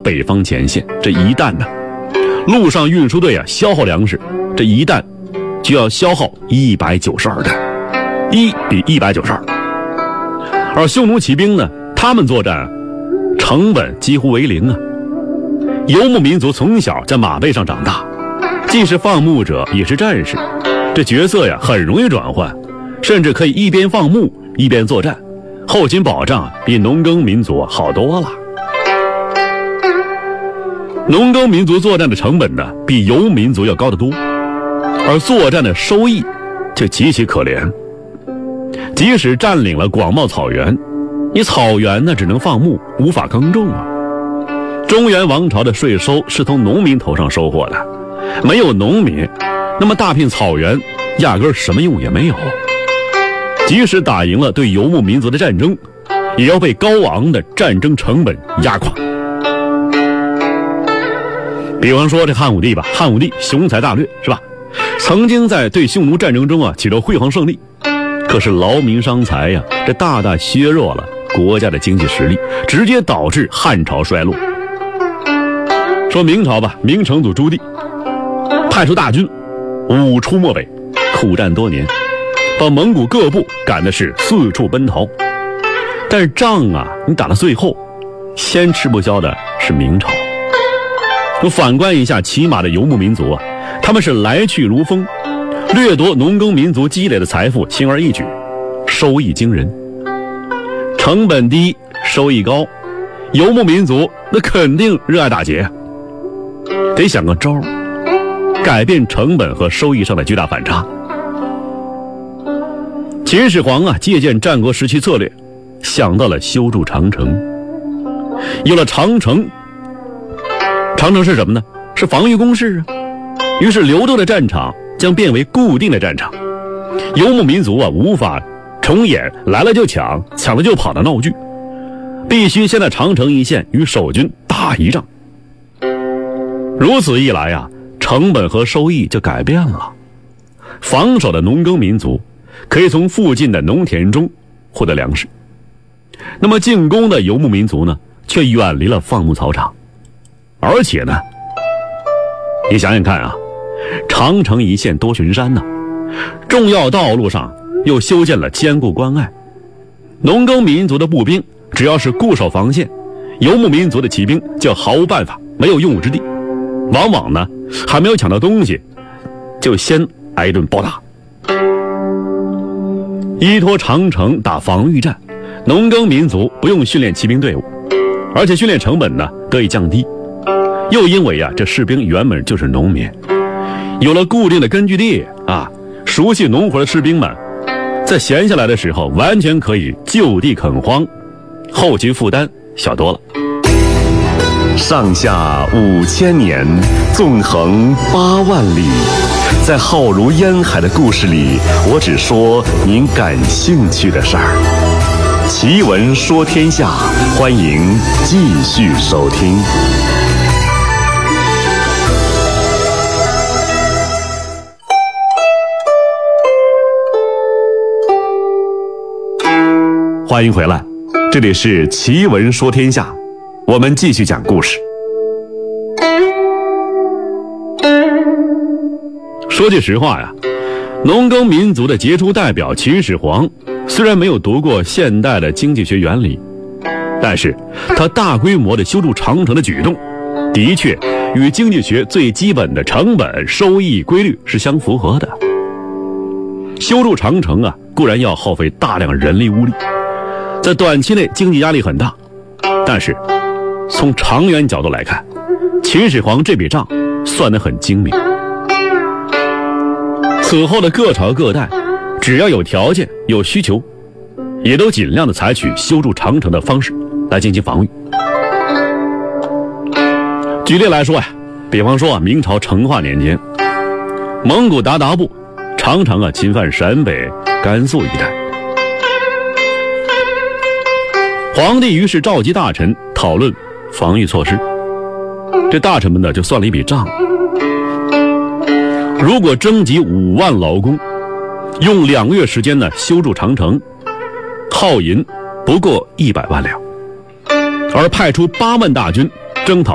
北方前线，这一弹呢，陆上运输队消耗粮食，这一弹就要消耗192担，1比192。而匈奴骑兵呢，他们作战成本几乎为零啊。游牧民族从小在马背上长大，既是放牧者也是战士，这角色很容易转换，甚至可以一边放牧一边作战，后勤保障比农耕民族好多了。农耕民族作战的成本呢，比游牧民族要高得多，而作战的收益却极其可怜。即使占领了广袤草原，你草原呢只能放牧，无法耕种啊。中原王朝的税收是从农民头上收获的，没有农民，那么大片草原压根什么用也没有。即使打赢了对游牧民族的战争，也要被高昂的战争成本压垮。比方说这汉武帝吧，汉武帝雄才大略是吧，曾经在对匈奴战争中取得辉煌胜利，可是劳民伤财这大大削弱了国家的经济实力，直接导致汉朝衰落。说明朝吧，明成祖朱棣派出大军五出漠北，苦战多年，把蒙古各部赶的是四处奔逃。但是仗你打到最后，先吃不消的是明朝。反观一下骑马的游牧民族他们是来去如风，掠夺农耕民族积累的财富，轻而易举，收益惊人。成本低，收益高，游牧民族那肯定热爱打劫，得想个招改变成本和收益上的巨大反差。秦始皇借鉴战国时期策略，想到了修筑长城。有了长城，长城是什么呢？是防御工事于是流动的战场将变为固定的战场，游牧民族无法重演来了就抢，抢了就跑的闹剧，必须先在长城一线与守军打一仗。如此一来成本和收益就改变了。防守的农耕民族可以从附近的农田中获得粮食，那么进攻的游牧民族呢，却远离了放牧草场。而且呢，你想想看长城一线多巡山重要道路上又修建了坚固关隘，农耕民族的步兵只要是固守防线，游牧民族的骑兵就毫无办法，没有用武之地，往往呢还没有抢到东西就先挨一顿暴打。依托长城打防御战，农耕民族不用训练骑兵队伍，而且训练成本呢得以降低。又因为这士兵原本就是农民，有了固定的根据地熟悉农活的士兵们在闲下来的时候完全可以就地垦荒，后勤负担小多了。 上下5000年，纵横8万里，在浩如烟海的故事里，我只说您感兴趣的事儿。奇闻说天下，欢迎继续收听。欢迎回来，这里是奇闻说天下，我们继续讲故事。 说句实话农耕民族的杰出代表秦始皇虽然没有读过现代的经济学原理，但是他大规模的修筑长城的举动的确与经济学最基本的成本收益规律是相符合的。修筑长城固然要耗费大量人力物力，在短期内经济压力很大，但是从长远角度来看，秦始皇这笔账算得很精明。此后的各朝各代只要有条件有需求，也都尽量的采取修筑长城的方式来进行防御。举例来说比方说明朝成化年间，蒙古鞑靼部常常侵犯陕北甘肃一带，皇帝于是召集大臣讨论防御措施。这大臣们呢就算了一笔账，如果征集5万劳工，用2个月时间呢修筑长城，耗银不过100万两，而派出8万大军征讨